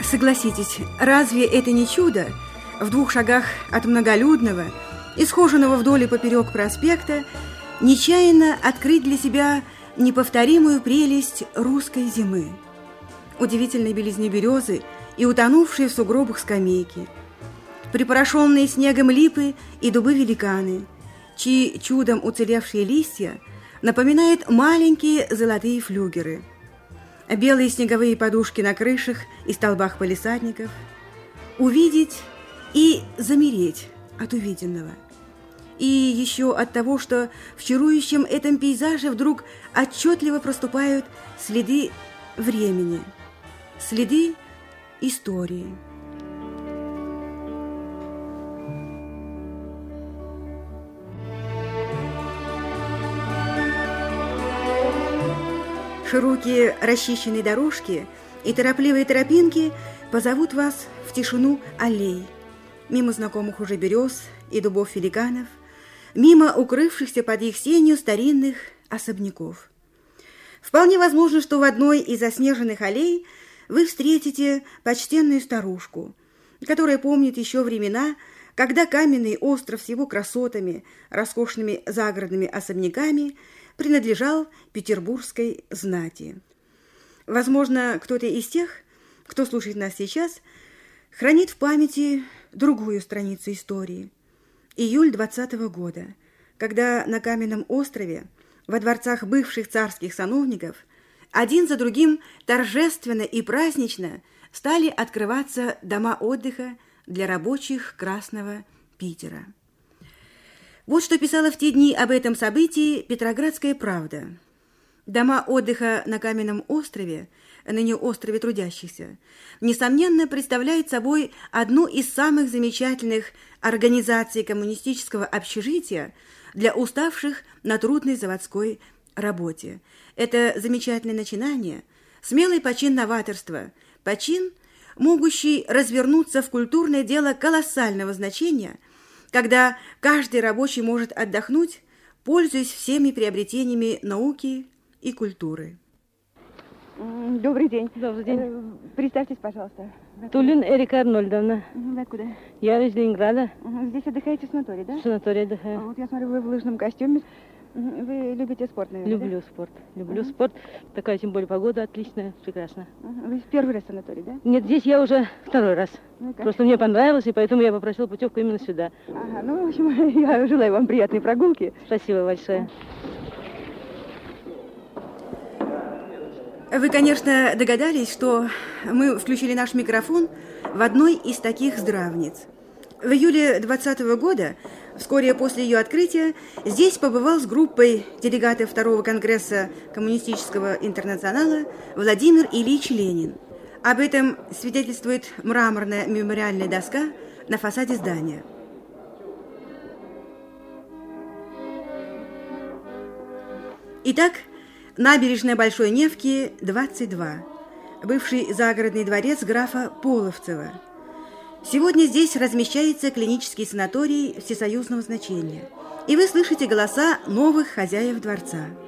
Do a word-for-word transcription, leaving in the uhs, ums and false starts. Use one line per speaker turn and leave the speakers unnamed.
Согласитесь, разве это не чудо? В двух шагах от многолюдного, исхоженного вдоль и поперек проспекта, нечаянно открыть для себя неповторимую прелесть русской зимы. Удивительной белизны березы и утонувшие в сугробах скамейки, припорошенные снегом липы и дубы-великаны, чьи чудом уцелевшие листья напоминают маленькие золотые флюгеры, белые снеговые подушки на крышах и столбах палисадников. Увидеть и замереть от увиденного. И еще от того, что в чарующем этом пейзаже вдруг отчетливо проступают следы времени, следы истории. Широкие расчищенные дорожки и торопливые тропинки позовут вас в тишину аллей, мимо знакомых уже берез и дубов-великанов, мимо укрывшихся под их сенью старинных особняков. Вполне возможно, что в одной из заснеженных аллей вы встретите почтенную старушку, которая помнит еще времена, когда каменный остров с его красотами, роскошными загородными особняками принадлежал петербургской знати. Возможно, кто-то из тех, кто слушает нас сейчас, хранит в памяти другую страницу истории. Июль двадцатого года, когда на каменном острове, во дворцах бывших царских сановников, один за другим торжественно и празднично стали открываться дома отдыха для рабочих Красного Питера. Вот что писала в те дни об этом событии «Петроградская правда». Дома отдыха на каменном острове, ныне острове трудящихся, несомненно, представляют собой одну из самых замечательных организаций коммунистического общежития для уставших на трудной заводской работе. Это замечательное начинание, смелый почин новаторства, почин, могущий развернуться в культурное дело колоссального значения, когда каждый рабочий может отдохнуть, пользуясь всеми приобретениями науки и культуры.
Добрый день.
Добрый день.
Э, представьтесь, пожалуйста.
Тулин Эрика Арнольдовна.
Вы откуда?
Я из Ленинграда.
Здесь отдыхаете в санатории, да?
В санатории отдыхаю.
Вот я смотрю, вы в лыжном костюме. Вы любите спорт, наверное,
Люблю
да?
спорт. Люблю
Uh-huh.
спорт. Такая, тем более, погода отличная, прекрасно.
Uh-huh. Вы в первый раз в санатории, да?
Нет, здесь я уже второй раз.
Ну, как?
Просто мне понравилось, и поэтому я попросила путевку именно сюда.
Ага, ну, в общем, я желаю вам приятной прогулки.
Спасибо большое.
Вы, конечно, догадались, что мы включили наш микрофон в одной из таких здравниц. В июле двадцатого года, вскоре после ее открытия, здесь побывал с группой делегатов второго конгресса Коммунистического интернационала Владимир Ильич Ленин. Об этом свидетельствует мраморная мемориальная доска на фасаде здания. Итак, набережная Большой Невки, двадцать два, бывший загородный дворец графа Половцева. Сегодня здесь размещается клинический санаторий всесоюзного значения, и вы слышите голоса новых хозяев дворца.